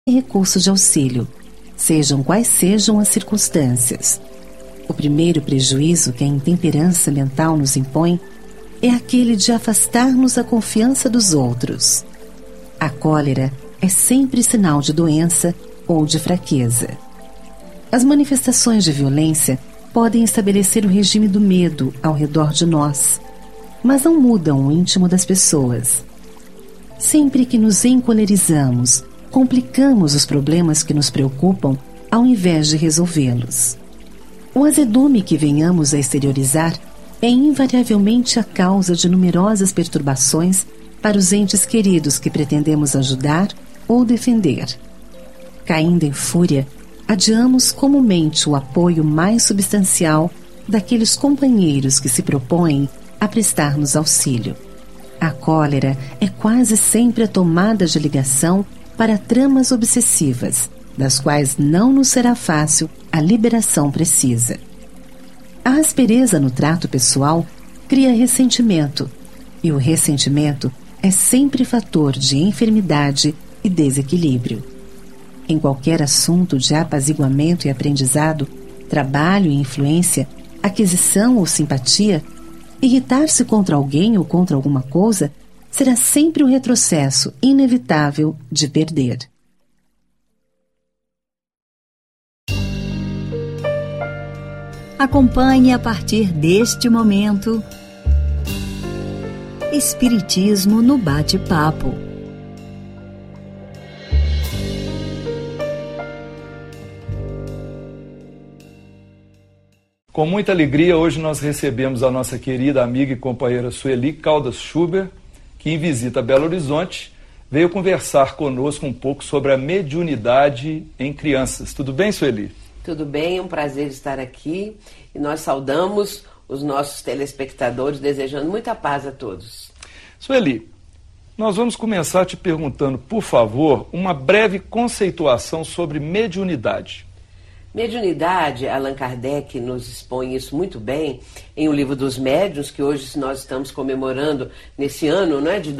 recurso de auxílio, sejam quais sejam as circunstâncias. O primeiro prejuízo que a intemperança mental nos impõe é aquele de afastar-nos a confiança dos outros. A cólera é sempre sinal de doença ou de fraqueza. As manifestações de violência podem estabelecer o regime do medo ao redor de nós, mas não mudam o íntimo das pessoas. Sempre que nos encolerizamos, complicamos os problemas que nos preocupam ao invés de resolvê-los. O azedume que venhamos a exteriorizar é invariavelmente a causa de numerosas perturbações para os entes queridos que pretendemos ajudar ou defender. Caindo em fúria, adiamos comumente o apoio mais substancial daqueles companheiros que se propõem a prestar-nos auxílio. A cólera é quase sempre a tomada de ligação para tramas obsessivas, das quais não nos será fácil a liberação precisa. A aspereza no trato pessoal cria ressentimento, e o ressentimento é sempre fator de enfermidade e desequilíbrio. Em qualquer assunto de apaziguamento e aprendizado, trabalho e influência, aquisição ou simpatia, irritar-se contra alguém ou contra alguma coisa será sempre um retrocesso inevitável de perder. Acompanhe a partir deste momento Espiritismo no Bate-Papo. Com muita alegria, hoje nós recebemos a nossa querida amiga e companheira Sueli Caldas Schubert, que em visita a Belo Horizonte veio conversar conosco um pouco sobre a mediunidade em crianças. Tudo bem, Sueli? Tudo bem, é um prazer estar aqui e nós saudamos os nossos telespectadores, desejando muita paz a todos. Sueli, nós vamos começar te perguntando, por favor, uma breve conceituação sobre mediunidade. Mediunidade, Allan Kardec nos expõe isso muito bem em O Livro dos Médiuns, que hoje nós estamos comemorando nesse ano, né, de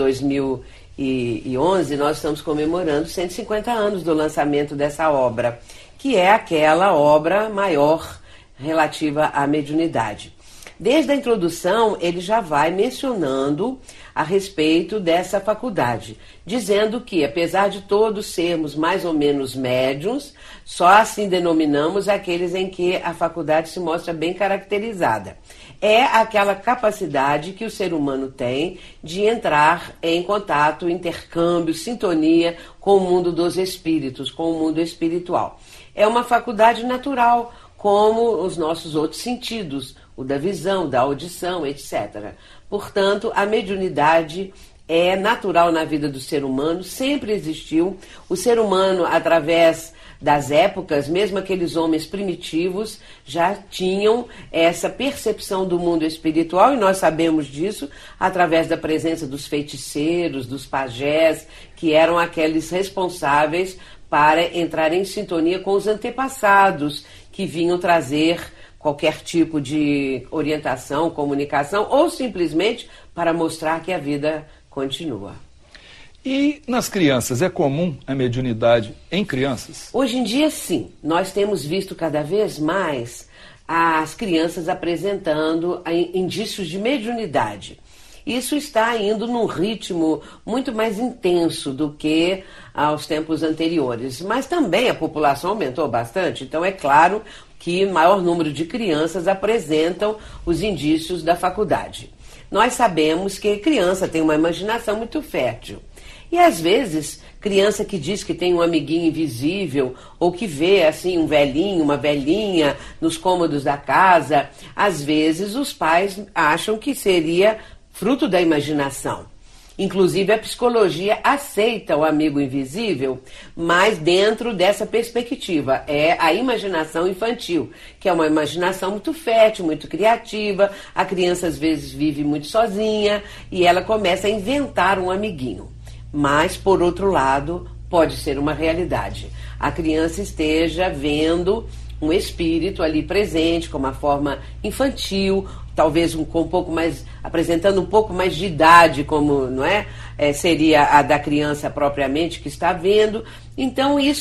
2011, nós estamos comemorando 150 anos do lançamento dessa obra, que é aquela obra maior relativa à mediunidade. Desde a introdução, ele já vai mencionando a respeito dessa faculdade, dizendo que, apesar de todos sermos mais ou menos médiuns, só assim denominamos aqueles em que a faculdade se mostra bem caracterizada. É aquela capacidade que o ser humano tem de entrar em contato, intercâmbio, sintonia com o mundo dos espíritos, com o mundo espiritual. É uma faculdade natural, como os nossos outros sentidos, o da visão, da audição, etc. Portanto, a mediunidade é natural na vida do ser humano, sempre existiu. O ser humano, através das épocas, mesmo aqueles homens primitivos, já tinham essa percepção do mundo espiritual, e nós sabemos disso através da presença dos feiticeiros, dos pajés, que eram aqueles responsáveis para entrar em sintonia com os antepassados, que vinham trazer qualquer tipo de orientação, comunicação, ou simplesmente para mostrar que a vida continua. E nas crianças, é comum a mediunidade em crianças? Hoje em dia, sim. Nós temos visto cada vez mais as crianças apresentando indícios de mediunidade. Isso está indo num ritmo muito mais intenso do que aos tempos anteriores. Mas também a população aumentou bastante, então é claro que maior número de crianças apresentam os indícios da faculdade. Nós sabemos que criança tem uma imaginação muito fértil. E às vezes, criança que diz que tem um amiguinho invisível, ou que vê assim um velhinho, uma velhinha nos cômodos da casa, às vezes os pais acham que seria fruto da imaginação. Inclusive a psicologia aceita o amigo invisível, mas dentro dessa perspectiva, é a imaginação infantil, que é uma imaginação muito fértil, muito criativa. A criança às vezes vive muito sozinha e ela começa a inventar um amiguinho. Mas, por outro lado, pode ser uma realidade. A criança esteja vendo um espírito ali presente, com uma forma infantil, talvez com um pouco mais, apresentando um pouco mais de idade, como não é? Seria a da criança propriamente que está vendo. Então isso